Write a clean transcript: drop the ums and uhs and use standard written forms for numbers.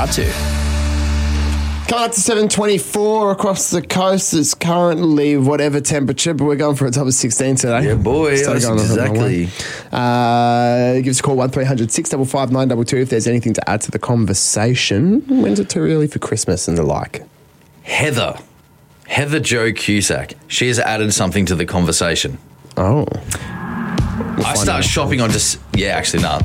start to. Coming up to 7:24 across the coast. It's currently whatever temperature, but we're going for a top of 16 today. Yeah, boy. Started going Exactly. Give us a call, 1300 655 922 if there's anything to add to the conversation. When's it too early for Christmas and the like? Heather Jo Cusack. She has added something to the conversation. Oh. I start shopping on just... Yeah, actually, no.